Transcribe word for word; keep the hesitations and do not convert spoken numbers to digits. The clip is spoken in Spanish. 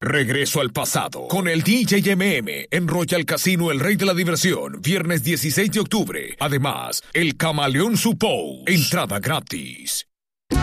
Regreso al pasado con el D J M M en Royal Casino El Rey de la Diversión, viernes dieciséis de octubre. Además, el Camaleón Supou, entrada gratis.